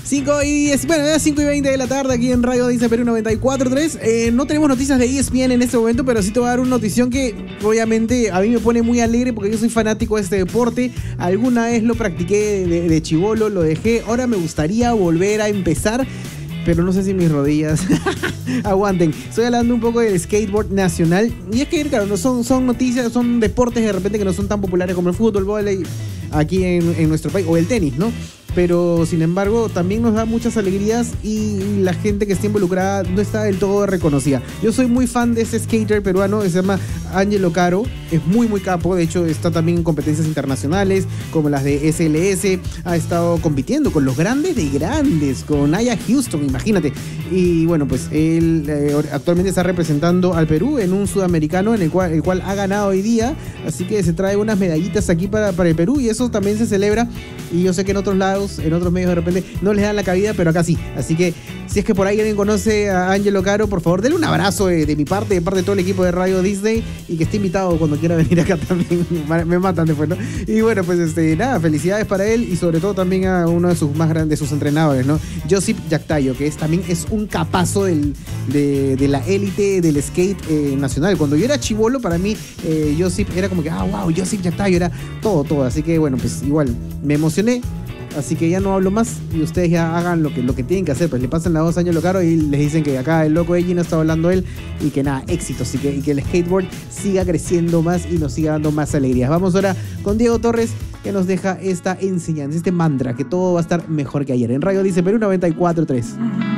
Bueno, ya 5:20 de la tarde aquí en Radio Dice Perú 94.3. No tenemos noticias de ESPN en este momento, pero sí te voy a dar una notición que obviamente a mí me pone muy alegre porque yo soy fanático de este deporte. Alguna vez lo practiqué de chibolo, lo dejé. Ahora me gustaría volver a empezar, pero no sé si mis rodillas aguanten. Estoy hablando un poco del skateboard nacional. Y es que, claro, no son noticias, son deportes de repente que no son tan populares como el fútbol, vóley aquí en nuestro país, o el tenis, ¿no? Pero sin embargo también nos da muchas alegrías y la gente que está involucrada no está del todo reconocida. Yo soy muy fan de ese skater peruano que se llama Ángelo Caro, es muy capo, de hecho está también en competencias internacionales como las de SLS, ha estado compitiendo con los grandes de grandes, con Aya Houston, imagínate. Y bueno, pues él actualmente está representando al Perú en un sudamericano el cual ha ganado hoy día, así que se trae unas medallitas aquí para el Perú y eso también se celebra. Y yo sé que en otros lados, en otros medios de repente no les dan la cabida, pero acá sí. Así que si es que por ahí alguien conoce a Ángelo Caro, por favor, denle un abrazo de mi parte, de parte de todo el equipo de Radio Disney, y que esté invitado cuando quiera venir acá también. Me matan después, ¿no? Y bueno, pues nada, felicidades para él y sobre todo también a uno de sus más grandes, de sus entrenadores, ¿no? Josip Yactayo, que también es un capazo de la élite del skate nacional. Cuando yo era chibolo, para mí Josip era como que, wow, Josip Yactayo era todo. Así que bueno, pues igual me emocioné. Así que ya no hablo más y ustedes ya hagan lo que tienen que hacer. Pues le pasan la voz a Ángelo Caro y les dicen que acá el loco Eji no está hablando él y que nada, éxitos y que el skateboard siga creciendo más y nos siga dando más alegrías. Vamos ahora con Diego Torres, que nos deja esta enseñanza, este mantra, que todo va a estar mejor que ayer. En Radio Dice Perú 94.3.